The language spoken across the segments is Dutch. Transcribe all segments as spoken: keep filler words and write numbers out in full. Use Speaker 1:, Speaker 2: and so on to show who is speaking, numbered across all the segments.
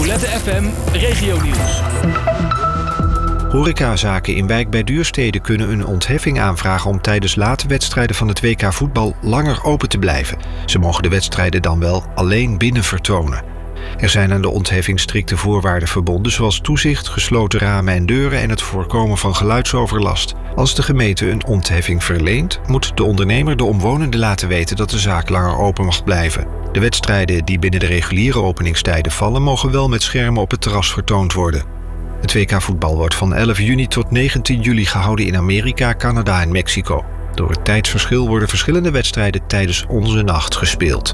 Speaker 1: Violette F M Regionieuws.
Speaker 2: Horecazaken in Wijk bij Duurstede kunnen een ontheffing aanvragen om tijdens late wedstrijden van het W K voetbal langer open te blijven. Ze mogen de wedstrijden dan wel alleen binnen vertonen. Er zijn aan de ontheffing strikte voorwaarden verbonden, zoals toezicht, gesloten ramen en deuren en het voorkomen van geluidsoverlast. Als de gemeente een ontheffing verleent, moet de ondernemer de omwonenden laten weten dat de zaak langer open mag blijven. De wedstrijden die binnen de reguliere openingstijden vallen, mogen wel met schermen op het terras vertoond worden. Het W K voetbal wordt van elf juni tot negentien juli gehouden in Amerika, Canada en Mexico. Door het tijdsverschil worden verschillende wedstrijden tijdens onze nacht gespeeld.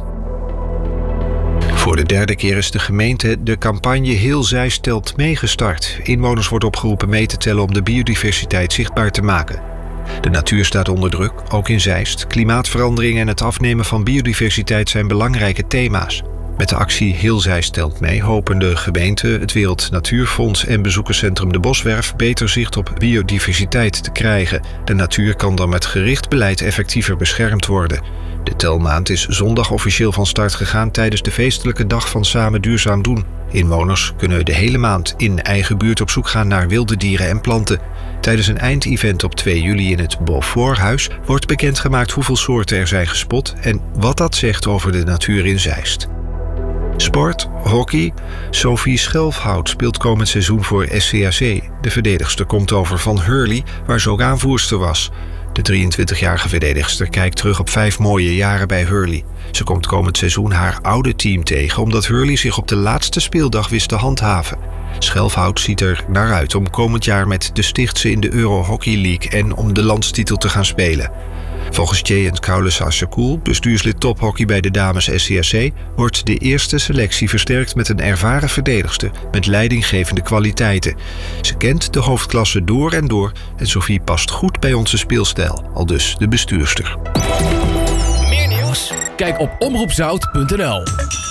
Speaker 2: Voor de derde keer is de gemeente de campagne Heel Zeist telt mee gestart. Inwoners wordt opgeroepen mee te tellen om de biodiversiteit zichtbaar te maken. De natuur staat onder druk, ook in Zeist. Klimaatverandering en het afnemen van biodiversiteit zijn belangrijke thema's. Met de actie Heel Zeist telt mee hopen de gemeente, het Wereld Natuurfonds en bezoekerscentrum De Boswerf beter zicht op biodiversiteit te krijgen. De natuur kan dan met gericht beleid effectiever beschermd worden. De telmaand is zondag officieel van start gegaan tijdens de feestelijke dag van Samen Duurzaam Doen. Inwoners kunnen de hele maand in eigen buurt op zoek gaan naar wilde dieren en planten. Tijdens een eindevent op twee juli in het Beauforthuis wordt bekendgemaakt hoeveel soorten er zijn gespot en wat dat zegt over de natuur in Zeist. Sport, hockey. Sophie Schelfhout speelt komend seizoen voor S C A C. De verdedigster komt over van Hurley, waar ze ook aanvoerster was. De drieëntwintigjarige verdedigster kijkt terug op vijf mooie jaren bij Hurley. Ze komt komend seizoen haar oude team tegen, omdat Hurley zich op de laatste speeldag wist te handhaven. Schelfhout ziet er naar uit om komend jaar met de Stichtse in de Euro Hockey League en om de landstitel te gaan spelen. Volgens Jayant Kaules-Assekool, bestuurslid tophockey bij de dames S C A C, wordt de eerste selectie versterkt met een ervaren verdedigster met leidinggevende kwaliteiten. Ze kent de hoofdklasse door en door en Sophie past goed bij onze speelstijl, aldus de bestuurster.
Speaker 1: Meer nieuws? Kijk op omroep zout punt n l.